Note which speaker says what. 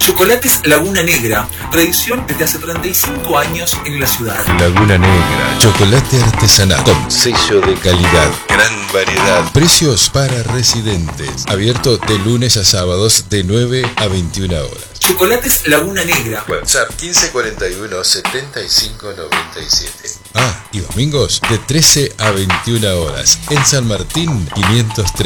Speaker 1: Chocolates Laguna Negra, tradición desde hace 35 años en la ciudad.
Speaker 2: Laguna Negra, chocolate artesanal con sello de calidad, gran variedad, precios para residentes, abierto de lunes a sábados de 9 a 21 horas.
Speaker 1: Chocolates Laguna Negra.
Speaker 2: WhatsApp 1541 7597. Y domingos de 13 a 21 horas en San Martín 530.